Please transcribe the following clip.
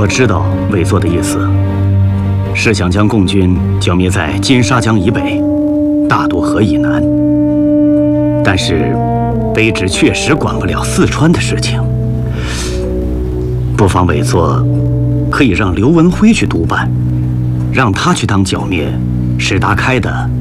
我知道韦作的意思，是想将共军剿灭在金沙江以北、大渡河以南。但是，卑职确实管不了四川的事情，不妨韦作可以让刘文辉去督办，让他去当剿灭史达开的